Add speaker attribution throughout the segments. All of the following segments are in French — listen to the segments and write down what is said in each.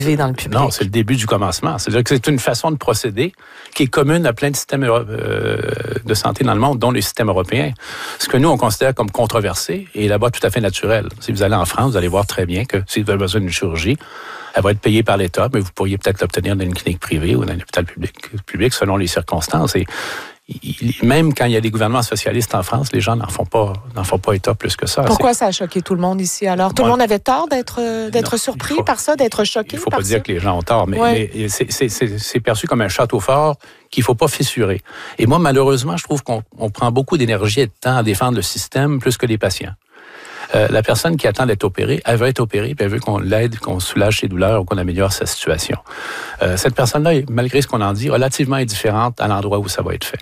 Speaker 1: dans le public.
Speaker 2: Non, c'est le début du commencement. C'est-à-dire que c'est une façon de procéder qui est commune à plein de systèmes de santé dans le monde, dont les systèmes européens. Ce que nous, on considère comme controversé est là-bas tout à fait naturel. Si vous allez en France, vous allez voir très bien que si vous avez besoin d'une chirurgie, elle va être payée par l'État, mais vous pourriez peut-être l'obtenir dans une clinique privée ou dans un hôpital public selon les circonstances. Et même quand il y a des gouvernements socialistes en France, les gens n'en font pas état plus que ça.
Speaker 1: Pourquoi ça a choqué tout le monde ici alors? Tout le monde avait tort d'être surpris par ça, d'être choqué par ça?
Speaker 2: Il ne faut pas dire que les gens ont tort, mais c'est perçu comme un château fort qu'il ne faut pas fissurer. Et moi, malheureusement, je trouve qu'on prend beaucoup d'énergie et de temps à défendre le système plus que les patients. La personne qui attend d'être opérée, elle veut être opérée, puis elle veut qu'on l'aide, qu'on soulage ses douleurs ou qu'on améliore sa situation. Cette personne-là est, malgré ce qu'on en dit, relativement indifférente à l'endroit où ça va être fait.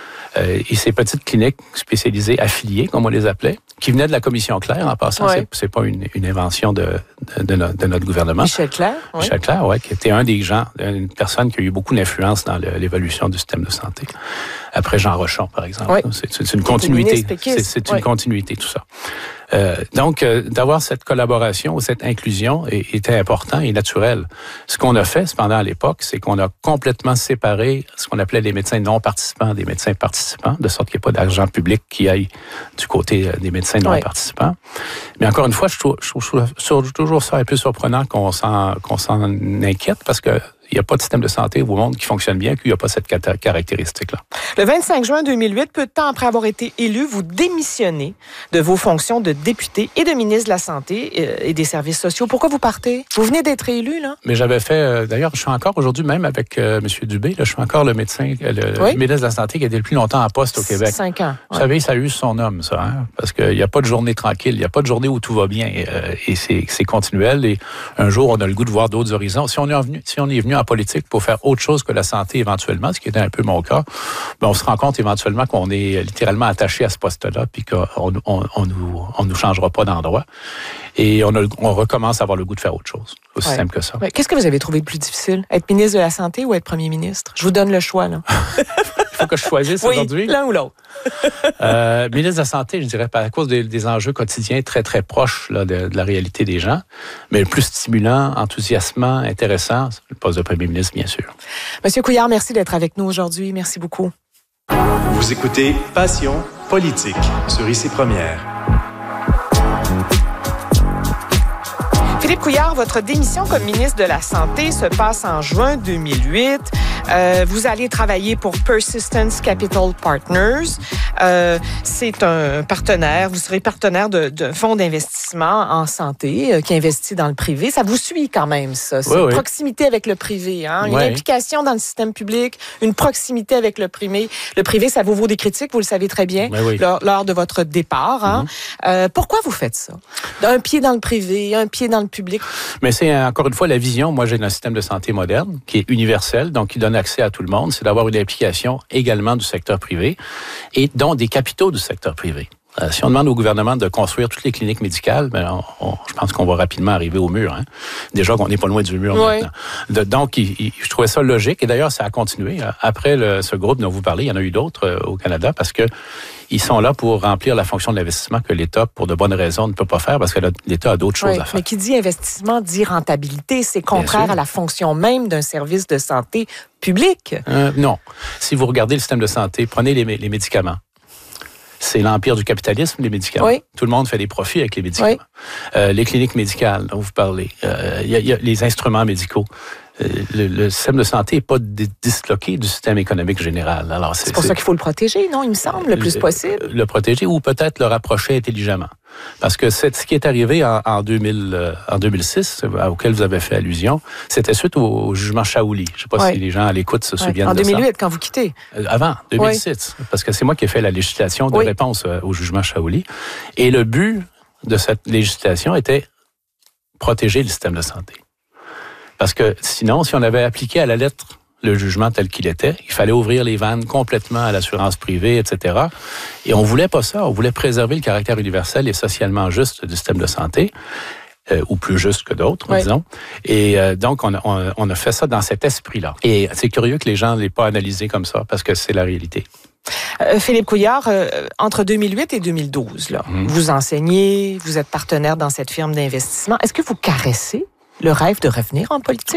Speaker 2: Et ces petites cliniques spécialisées, affiliées, comme on les appelait, qui venaient de la Commission Claire, en passant, c'est pas une invention de notre gouvernement.
Speaker 1: Michel Clair, oui.
Speaker 2: Michel Clair, oui, qui était une personne qui a eu beaucoup d'influence dans l'évolution du système de santé. Après Jean Rochon, par exemple.
Speaker 1: Oui.
Speaker 2: C'est une continuité. C'est une continuité, tout ça. Donc, d'avoir cette collaboration ou cette inclusion était important et naturel. Ce qu'on a fait, cependant, à l'époque, c'est qu'on a complètement séparé ce qu'on appelait les médecins non participants des médecins participants, de sorte qu'il n'y ait pas d'argent public qui aille du côté des médecins non participants. Mais encore une fois, je trouve toujours ça un peu surprenant qu'on s'en inquiète parce que il n'y a pas de système de santé au monde qui fonctionne bien, qu'il n'y a pas cette caractéristique-là.
Speaker 1: Le 25 juin 2008, peu de temps après avoir été élu, vous démissionnez de vos fonctions de député et de ministre de la Santé et des Services sociaux. Pourquoi vous partez? Vous venez d'être élu, là? Mais
Speaker 2: j'avais fait... d'ailleurs, je suis encore aujourd'hui, même avec M. Dubé, là, je suis encore le médecin, le ministre de la Santé qui a été le plus longtemps en poste au Québec.
Speaker 1: 5 ans.
Speaker 2: Vous savez, ça a eu son homme, ça. Hein? Parce qu'il n'y a pas de journée tranquille, il n'y a pas de journée où tout va bien. Et c'est continuel. Et un jour, on a le goût de voir d'autres horizons. Si on est venu en politique pour faire autre chose que la santé éventuellement, ce qui était un peu mon cas, on se rend compte éventuellement qu'on est littéralement attaché à ce poste-là puis qu'on nous changera pas d'endroit. Et on recommence à avoir le goût de faire autre chose. Aussi simple que ça.
Speaker 1: Ouais. Qu'est-ce que vous avez trouvé le plus difficile? Être ministre de la Santé ou être premier ministre? Je vous donne le choix, là.
Speaker 2: Il faut que je choisisse aujourd'hui.
Speaker 1: L'un ou l'autre.
Speaker 2: Ministre de la Santé, je dirais, à cause des enjeux quotidiens très, très proches là, de la réalité des gens, mais le plus stimulant, enthousiasmant, intéressant, c'est le poste de premier ministre, bien sûr.
Speaker 1: Monsieur Couillard, merci d'être avec nous aujourd'hui. Merci beaucoup.
Speaker 3: Vous écoutez Passion politique sur ICI Première.
Speaker 1: Philippe Couillard, votre démission comme ministre de la Santé se passe en juin 2008. Vous allez travailler pour Persistence Capital Partners. C'est un partenaire, vous serez partenaire d'un fonds d'investissement en santé qui investit dans le privé. Ça vous suit quand même, ça. C'est une proximité avec le privé, hein? Une implication dans le système public, une proximité avec le privé. Le privé, ça vous vaut des critiques, vous le savez très bien, lors de votre départ. Hein? Pourquoi vous faites ça? Un pied dans le privé, un pied dans le public.
Speaker 2: Mais c'est encore une fois la vision. Moi, j'ai un système de santé moderne qui est universel, donc qui donne accès à tout le monde. C'est d'avoir une implication également du secteur privé et donc des capitaux du secteur privé. Si on demande au gouvernement de construire toutes les cliniques médicales, je pense qu'on va rapidement arriver au mur. Hein. Déjà qu'on n'est pas loin du mur maintenant. Donc, je trouvais ça logique. Et d'ailleurs, ça a continué. Après ce groupe dont vous parlez, il y en a eu d'autres au Canada parce que ils sont là pour remplir la fonction de l'investissement que l'État, pour de bonnes raisons, ne peut pas faire parce que l'État a d'autres choses à faire.
Speaker 1: Mais qui dit investissement dit rentabilité. C'est contraire à la fonction même d'un service de santé public.
Speaker 2: Non. Si vous regardez le système de santé, prenez les médicaments. C'est l'empire du capitalisme, les médicaments. Oui. Tout le monde fait des profits avec les médicaments. Oui. Les cliniques médicales dont vous parlez, il y a les instruments médicaux. Le système de santé n'est pas disloqué du système économique général. Alors,
Speaker 1: c'est pour ça qu'il faut le protéger, non? Il me semble, le plus possible.
Speaker 2: Le protéger ou peut-être le rapprocher intelligemment. Parce que ce qui est arrivé en 2006, auquel vous avez fait allusion, c'était suite au jugement Shaoli. Je ne sais pas si les gens à l'écoute se souviennent de ça.
Speaker 1: En 2008, quand vous quittez.
Speaker 2: Avant, 2006. Parce que c'est moi qui ai fait la législation de réponse au jugement Shaoli. Et le but de cette législation était protéger le système de santé. Parce que sinon, si on avait appliqué à la lettre le jugement tel qu'il était, il fallait ouvrir les vannes complètement à l'assurance privée, etc. Et on voulait pas ça. On voulait préserver le caractère universel et socialement juste du système de santé, ou plus juste que d'autres, disons. Et donc, on a fait ça dans cet esprit-là. Et c'est curieux que les gens ne l'aient pas analysé comme ça, parce que c'est la réalité.
Speaker 1: Philippe Couillard, entre 2008 et 2012, là, vous enseignez, vous êtes partenaire dans cette firme d'investissement. Est-ce que vous caressez le rêve de revenir en politique?